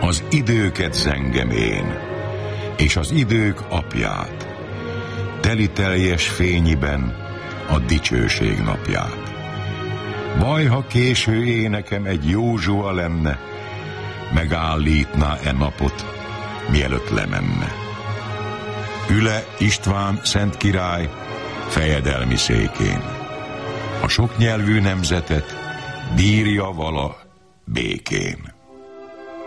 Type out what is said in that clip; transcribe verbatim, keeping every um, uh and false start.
az időket zengem én, és az idők apját, teli teljes fényiben a dicsőség napját. Vaj, ha késő énekem egy Józsua lenne, megállítná e napot, mielőtt lemenne. Ül-e István szent király fejedelmi székén, a soknyelvű nemzetet bírja vala békén.